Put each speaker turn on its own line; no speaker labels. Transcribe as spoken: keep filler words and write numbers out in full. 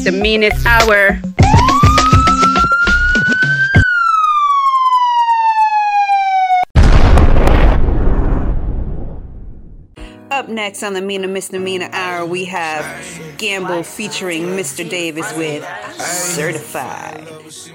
The meanest hour. Up next on the Mina Misdemeanor Hour, we have Gamble featuring Mister Davis with Certified.